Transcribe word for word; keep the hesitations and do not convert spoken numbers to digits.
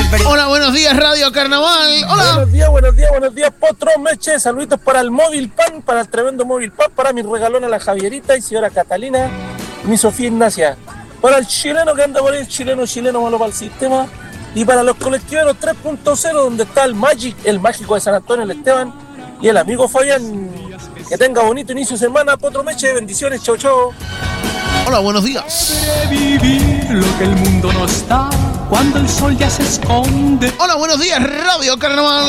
Hola, buenos días, Radio Carnaval. Hola. Buenos días, buenos días, buenos días, Potro Meche. Saluditos para el Móvil Pan, para el tremendo Móvil Pan, para mi regalona la Javierita y señora Catalina, mi Sofía Ignacia. Para el chileno que anda por ahí, el chileno chileno malo para el sistema. Y para los colectiveros tres punto cero, donde está el Magic, el mágico de San Antonio, el Esteban, y el amigo Fabián. Que tenga bonito inicio de semana, Potro Meche. Bendiciones, chau, chau. Hola, buenos días. Vivir lo que el mundo no está cuando el sol ya se esconde. Hola, buenos días, Radio Carnaval.